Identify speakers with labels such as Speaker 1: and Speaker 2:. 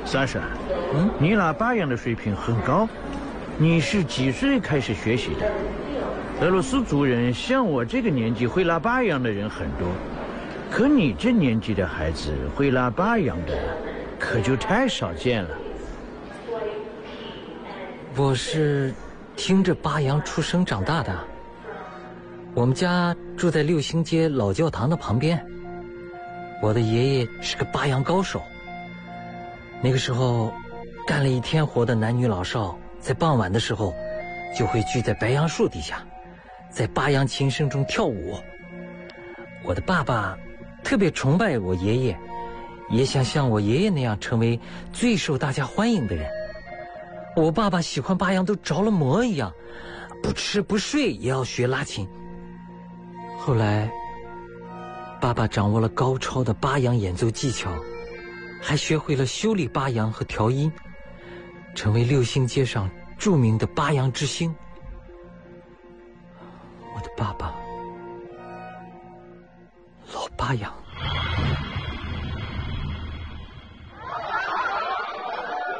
Speaker 1: 萨莎，你拉八扬的水平很高，你是几岁开始学习的？俄罗斯族人像我这个年纪会拉八扬的人很多，可你这年纪的孩子会拉八扬的，可就太少见了。
Speaker 2: 我是听着八扬出生长大的，我们家住在六星街老教堂的旁边。我的爷爷是个八扬高手，那个时候干了一天活的男女老少，在傍晚的时候就会聚在白杨树底下，在八扬琴声中跳舞。我的爸爸特别崇拜我爷爷，也想像我爷爷那样成为最受大家欢迎的人。我爸爸喜欢八扬都着了魔一样，不吃不睡也要学拉琴。后来爸爸掌握了高超的八扬演奏技巧，还学会了修理八扬和调音，成为六星街上著名的八扬之星。我的爸爸，老八扬。